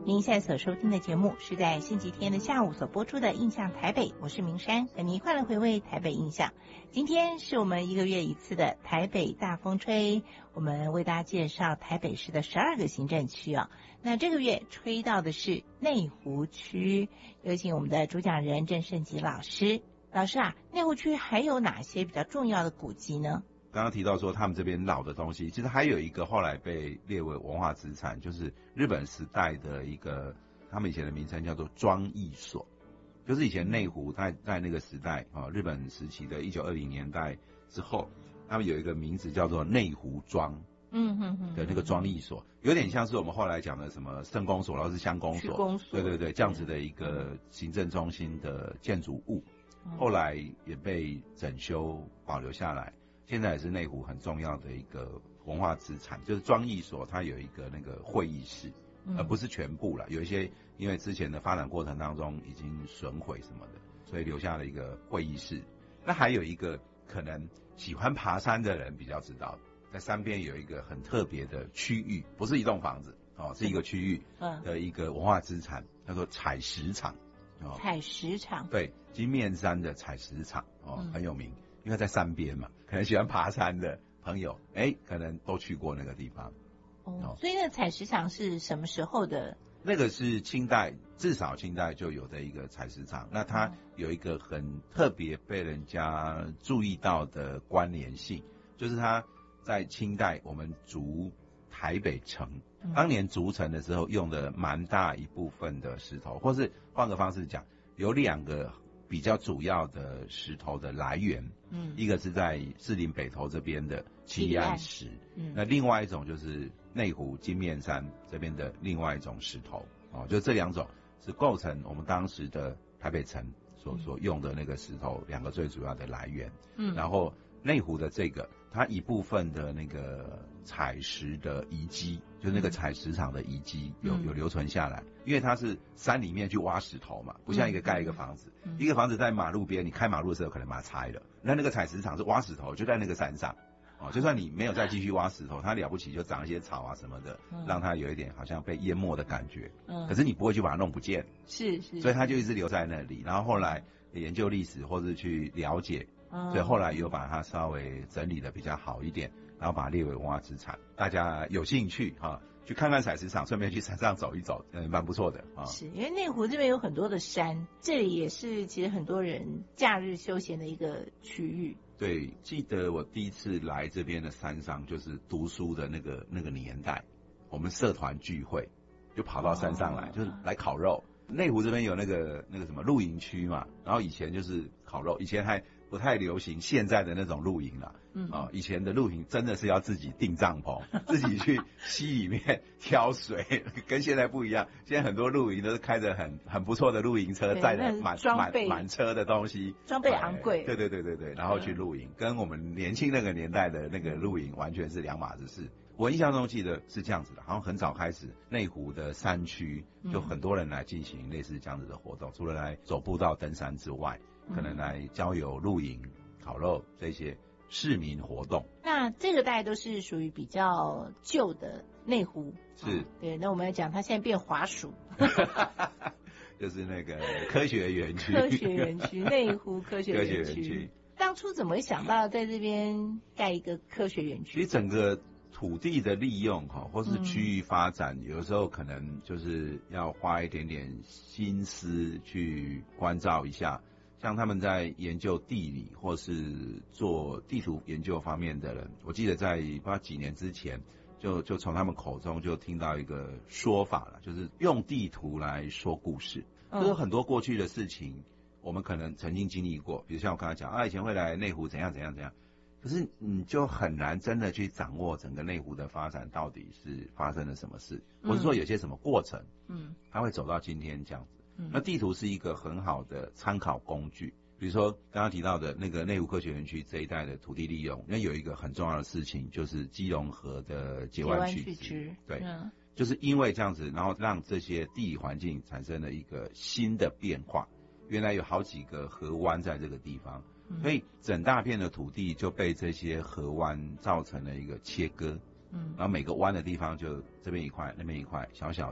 您现在所收听的节目是在星期天的下午所播出的《印象台北》，我是明山，和您一块来回味台北印象。今天是我们1个月一次的台北大风吹，我们为大家介绍台北市的12个行政区啊。那这个月吹到的是内湖区，有请我们的主讲人郑胜吉老师。老师啊，内湖区还有哪些比较重要的古迹呢？ 刚刚提到说他们这边老的东西，其实还有一个后来被列为文化资产，就是日本时代的一个，他们以前的名称叫做庄艺所，就是以前内湖在那个时代啊，日本时期的1920年代之后，他们有一个名字叫做内湖庄的那个庄艺所，有点像是我们后来讲的什么圣公所，然后是乡公所，对，这样子的一个行政中心的建筑物，后来也被整修保留下来。现在也是内湖很重要的一个文化资产，就是庄艺所，它有一个那个会议室，而不是全部啦，有一些因为之前的发展过程当中已经损毁什么的，所以留下了一个会议室。那还有一个可能喜欢爬山的人比较知道，在山边有一个很特别的区域，不是一栋房子哦，是一个区域的一个文化资产，叫做采石场。 采石场， 对，金面山的采石场很有名。因为在山边嘛，可能喜欢爬山的朋友，可能都去过那个地方。 所以那个采石场是什么时候的？ 那个是清代，至少清代就有的一个采石场。那它有一个很特别被人家注意到的关联性，就是它在清代我们筑台北城，当年筑城的时候用的蛮大一部分的石头，或是换个方式讲，有2个比较主要的石头的来源，一个是在士林北投这边的七里岸石，那另外一种就是内湖金面山这边的另外一种石头，就这2种是构成我们当时的台北城所用的那个石头2个最主要的来源，然后内湖的这个它一部分的那个采石的遗迹，就那个采石场的遗迹有留存下来，因为它是山里面去挖石头嘛，不像盖一个房子，一个房子在马路边，你开马路的时候可能把它拆了，那个采石场是挖石头，就在那个山上，就算你没有再继续挖石头，它了不起就长一些草啊什么的，让它有一点好像被淹没的感觉，可是你不会去把它弄不见， 是， 所以它就一直留在那里，然后后来研究历史或是去了解，所以后来有把它稍微整理的比较好一点，然后把它列为文化资产。大家有兴趣去看看采石场，顺便去山上走一走，蛮不错的是因为内湖这边有很多的山，这里也是其实很多人假日休闲的一个区域。 对，记得我第一次来这边的山上，就是读书的那个年代，我们社团聚会就跑到山上来，就是来烤肉。内湖这边有那个什么露营区嘛，然后以前就是烤肉，以前还不太流行现在的那种露营啦，以前的露营真的是要自己订帐篷，自己去溪里面挑水，跟现在不一样。现在很多露营都是开着很不错的露营车，载着满车的东西， 装备昂贵， 对，然后去露营，跟我们年轻那个年代的那个露营完全是2码子事。我印象中记得是这样子的，好像很早开始，内湖的山区就很多人来进行类似这样子的活动，除了来走步道登山之外，可能来郊游、露营、烤肉这些市民活动。 那这个大概都是属于比较旧的内湖， 是对。那我们来讲，它现在变滑鼠， 就是那个科学园区， 内湖科学园区。当初怎么会想到在这边盖一个科学园区？ 其实整个土地的利用或是区域发展，有时候可能就是要花一点点心思去关照一下。像他们在研究地理或是做地图研究方面的人，我记得在不知道几年之前，就从他们口中就听到一个说法了，就是用地图来说故事。就是很多过去的事情，我们可能曾经经历过，比如像我刚才讲以前会来内湖怎样，可是你就很难真的去掌握整个内湖的发展到底是发生了什么事，或者说有些什么过程，它会走到今天这样子。那地图是一个很好的参考工具，比如说刚刚提到的那个内湖科学园区这一带的土地利用，那有一个很重要的事情，就是基隆河的截弯曲直，对，就是因为这样子，然后让这些地理环境产生了一个新的变化。原来有好几个河湾在这个地方，所以整大片的土地就被这些河湾造成了一个切割，然后每个湾的地方就这边一块那边一块小小的，然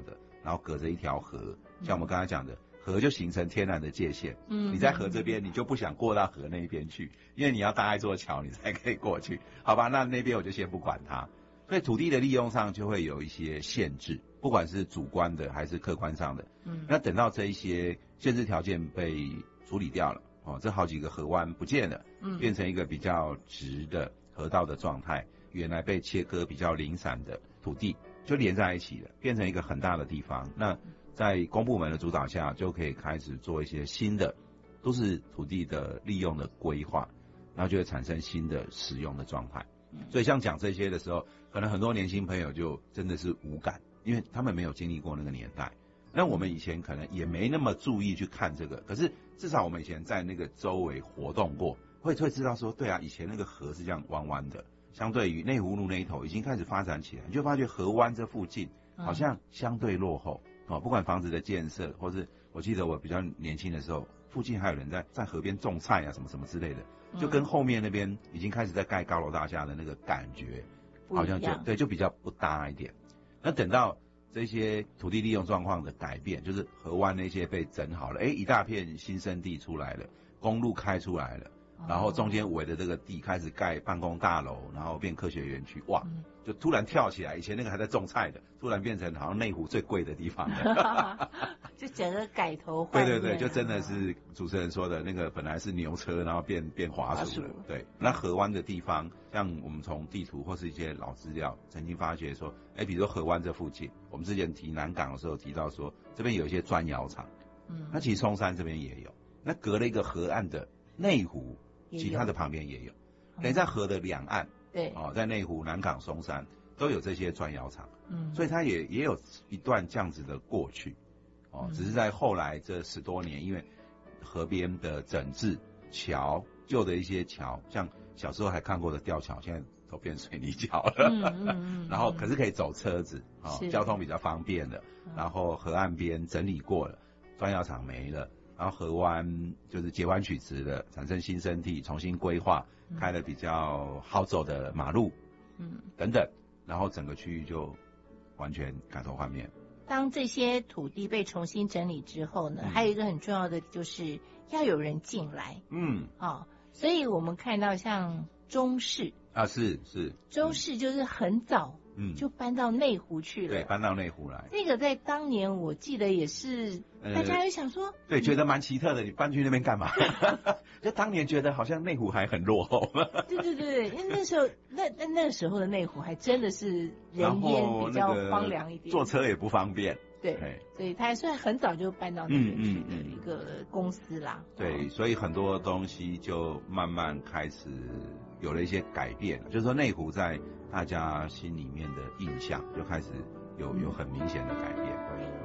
然后隔着一条河，像我们刚才讲的，河就形成天然的界限。你在河这边，你就不想过到河那一边去，因为你要搭一座桥，你才可以过去。好吧，那边我就先不管它。所以土地的利用上就会有一些限制，不管是主观的还是客观上的。那等到这一些限制条件被处理掉了，这好几个河湾不见了，变成一个比较直的河道的状态，原来被切割比较零散的土地就连在一起了，变成一个很大的地方。那在公部门的主导下，就可以开始做一些新的都是土地的利用的规划，然后就会产生新的使用的状态。所以像讲这些的时候，可能很多年轻朋友就真的是无感，因为他们没有经历过那个年代。那我们以前可能也没那么注意去看这个，可是至少我们以前在那个周围活动过，会知道说，对啊，以前那个河是这样弯弯的，相对于内湖路那一头已经开始发展起来，你就发觉河湾这附近好像相对落后不管房子的建设，或是我记得我比较年轻的时候，附近还有人在河边种菜啊，什么什么之类的，就跟后面那边已经开始在盖高楼大厦的那个感觉，好像就比较不搭一点。那等到这些土地利用状况的改变，就是河湾那些被整好了，一大片新生地出来了，公路开出来了，然后中间围的这个地开始盖办公大楼，然后变科学园区，哇，就突然跳起来，以前那个还在种菜的，突然变成好像内湖最贵的地方了就整个改头换面。 对，就真的是主持人说的那个，本来是牛车，然后变滑鼠了。对，那河湾的地方，像我们从地图或是一些老资料曾经发觉说，比如说河湾这附近，我们之前提南港的时候提到说，这边有一些砖窑厂，那其实松山这边也有，那隔了一个河岸的内湖，其他的旁边也有，等于在河的两岸， 对， 在内湖、南港、松山都有这些砖窑厂，所以它也有一段这样子的过去，只是在后来这10多年，因为河边的整治桥，旧的一些桥，像小时候还看过的吊桥，现在都变水泥桥了，然后可是可以走车子，交通比较方便的，然后河岸边整理过了，砖窑厂没了。然后河湾就是截弯取直的，产生新生地，重新规划，开了比较好走的马路，等等，然后整个区域就完全改头换面。 当这些土地被重新整理之后呢，还有一个很重要的就是要有人进来，所以我们看到像中市啊，是中市就是很早。就搬到内湖去了。 对，搬到内湖来。 这个在当年我记得也是，大家也想说， 对，觉得蛮奇特的，你搬去那边干嘛？就当年觉得好像内湖还很落后。 对，因为那时候那时候的内湖还真的是人烟比较荒凉一点， 坐车也不方便。 对，所以他虽然很早就搬到那边去的一个公司啦。 对，所以很多东西就慢慢开始有了一些改变，就是说内湖在大家心里面的印象就开始有很明显的改变。